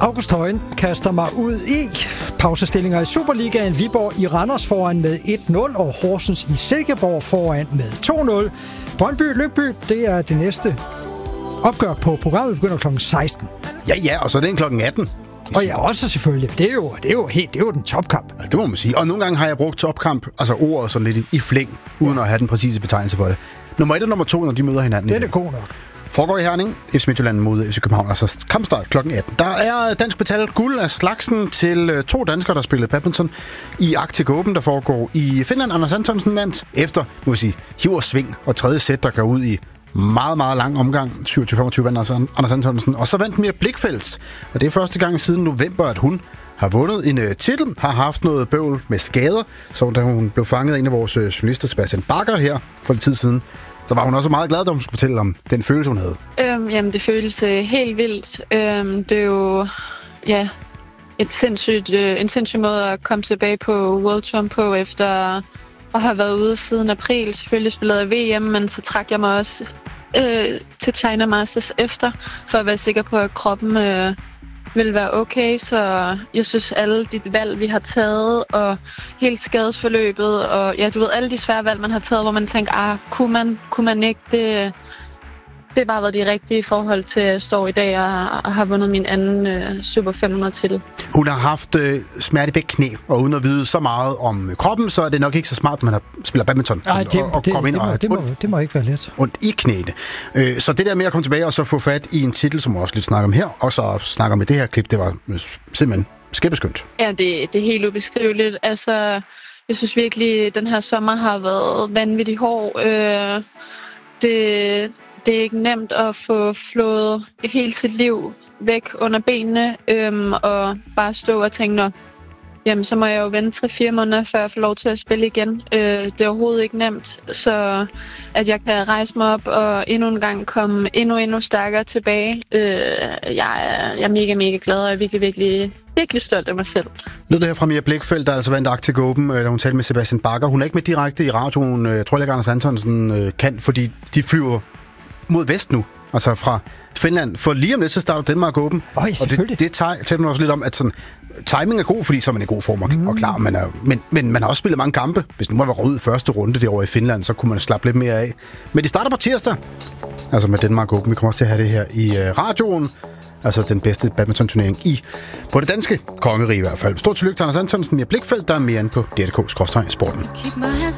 August Højen kaster mig ud i pausestillinger i Superligaen. Viborg i Randers foran med 1-0, og Horsens i Silkeborg foran med 2-0. Brøndby-Lyngby, det er det næste opgør på programmet. Begynder kl. 16. Ja, og så er det kl. 18. Og ja, også selvfølgelig. Det er jo den topkamp. Ja, det må man sige. Og nogle gange har jeg brugt topkamp, altså ordet sådan lidt i flæng, uden at have den præcise betegnelse for det. Nummer 1 og nummer 2, når de møder hinanden. Det er god nok. Foregår i Herning, FC Midtjylland mod FC København, altså kampstart kl. 18. Der er dansk metal guld af slagsen til 2 danskere, der spillede badminton i Arctic Open, der foregår i Finland. Anders Antonsen vandt efter, må vi sige, hiv og sving og tredje sæt, der går ud i meget, meget lang omgang. 27-25 vandt Anders Antonsen. Og så vandt Mia Blichfeldt, og det er første gang siden november, at hun har vundet en titel, har haft noget bøvl med skader, så da hun blev fanget af en af vores journalister, Sebastian Bakker, her for lidt tid siden, så var hun også meget glad, da hun skulle fortælle om den følelse, hun havde. Jamen, det føles helt vildt. Det er jo en sindssyg måde at komme tilbage på World Tour på, efter at have været ude siden april. Selvfølgelig spillede jeg VM, men så trak jeg mig også til China Masters efter, for at være sikker på, at kroppen vil være okay. Så jeg synes, alle de valg, vi har taget, og helt skadesforløbet, og ja, du ved, alle de svære valg, man har taget, hvor man tænker, kunne man ikke, det har bare været de rigtige i forhold til at stå i dag og have vundet min anden Super 500 titel. Hun har haft smerte i begge knæ, og uden at vide så meget om kroppen, så er det nok ikke så smart, at man spiller badminton. Det må ikke være let. Ondt i knæene. Så det der med at komme tilbage og så få fat i en titel, som vi også lidt snakker om her, og så snakker med det her klip, det var simpelthen skæbeskyndt. Ja, det er helt ubeskriveligt. Altså, jeg synes virkelig, den her sommer har været vanvittigt hård. Det er ikke nemt at få flået hele sit liv væk under benene, og bare stå og tænke, jamen så må jeg jo vente 3-4 måneder, før jeg får lov til at spille igen. Det er overhovedet ikke nemt, så at jeg kan rejse mig op og endnu en gang komme endnu stærkere tilbage. Jeg er mega glad, og jeg er virkelig stolt af mig selv. Lød det her fra Mia Blichfeldt, der altså vandt Arctic Open, da hun talte med Sebastian Bakker. Hun er ikke med direkte i radioen. Jeg tror ikke, Anders Antonsen kan, fordi de flyver mod vest nu, altså fra Finland. For lige om lidt, så starter Danmark Open. Og det taler man også lidt om, at sådan, timing er god, fordi så er man i god form og klar. Men man har også spillet mange kampe. Hvis nu man var ud i første runde derovre i Finland, så kunne man slappe lidt mere af. Men de starter på tirsdag, altså med Danmark Open. Vi kommer også til at have det her i radioen. Altså den bedste badminton-turnering på det danske kongerige i hvert fald. Stort tillykke til Anders Antonsen. Mia Blichfeldt, der er mere inde på DRK/sporten.